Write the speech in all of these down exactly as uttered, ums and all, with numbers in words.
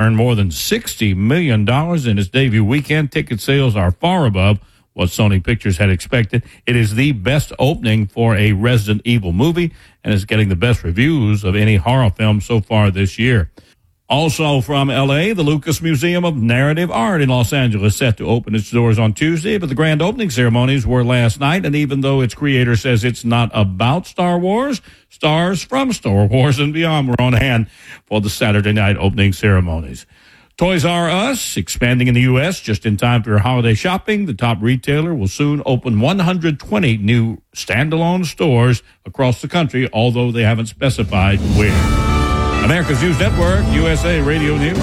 earned more than sixty million dollars in its debut weekend. Ticket sales are far above what Sony Pictures had expected. It is the best opening for a Resident Evil movie and is getting the best reviews of any horror film so far this year. Also from L A, the Lucas Museum of Narrative Art in Los Angeles set to open its doors on Tuesday, but the grand opening ceremonies were last night, and even though its creator says it's not about Star Wars, stars from Star Wars and beyond were on hand for the Saturday night opening ceremonies. Toys R Us, expanding in the U S just in time for your holiday shopping. The top retailer will soon open one hundred twenty new standalone stores across the country, although they haven't specified where. America's News Network, U S A Radio News.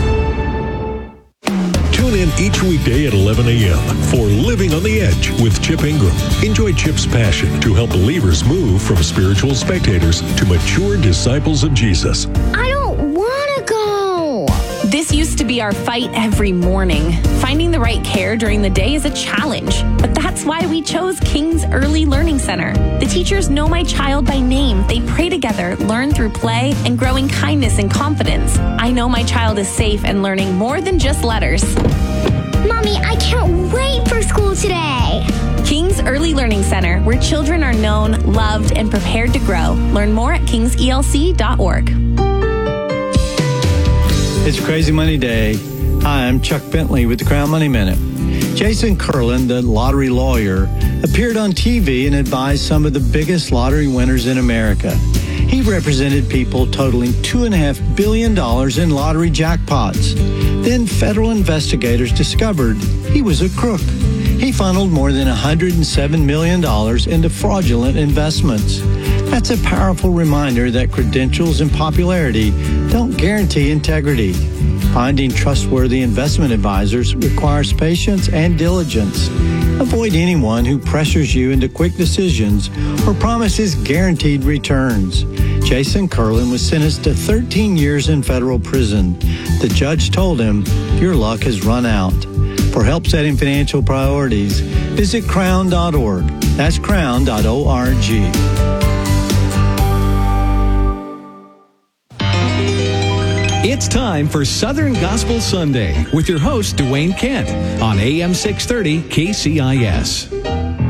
Tune in each weekday at eleven a.m. for Living on the Edge with Chip Ingram. Enjoy Chip's passion to help believers move from spiritual spectators to mature disciples of Jesus. I don't want to go. This used to be our fight every morning. Finding the right care during the day is a challenge, but that's why we chose King's Early Learning Center. The teachers know my child by name. They pray together, learn through play, and grow in kindness and confidence. I know my child is safe and learning more than just letters. Mommy, I can't wait for school today. King's Early Learning Center, where children are known, loved, and prepared to grow. Learn more at kings e l c dot org. It's Crazy Money Day. Hi, I'm Chuck Bentley with the Crown Money Minute. Jason Curlin, the lottery lawyer, appeared on T V and advised some of the biggest lottery winners in America. He represented people totaling two point five billion dollars in lottery jackpots. Then federal investigators discovered he was a crook. He funneled more than one hundred seven million dollars into fraudulent investments. That's a powerful reminder that credentials and popularity don't guarantee integrity. Finding trustworthy investment advisors requires patience and diligence. Avoid anyone who pressures you into quick decisions or promises guaranteed returns. Jason Curlin was sentenced to thirteen years in federal prison. The judge told him, "Your luck has run out." For help setting financial priorities, visit crown dot org. That's crown dot org. It's time for Southern Gospel Sunday with your host, Dwayne Kent, on A M six thirty K C I S.